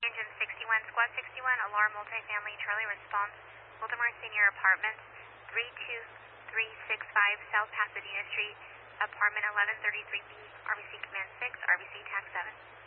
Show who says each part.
Speaker 1: Engine 61, Squad 61, alarm multifamily, Charlie response, Baltimore Senior Apartments, 32365 South Pasadena Street, apartment 1133B, RBC Command 6, RBC TAC 7.